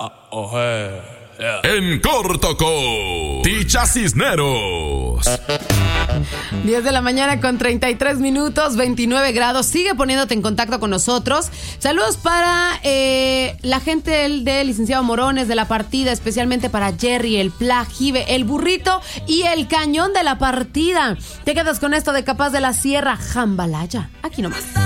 En corto con Ticha Cisneros. 10 de la mañana con 33 minutos, 29 grados. Sigue poniéndote en contacto con nosotros. Saludos para la gente del licenciado Morones, de La Partida, especialmente para Jerry, el Plajive, el Burrito y el Cañón de La Partida. Te quedas con esto de Capaz de la Sierra, Jambalaya. Aquí nomás.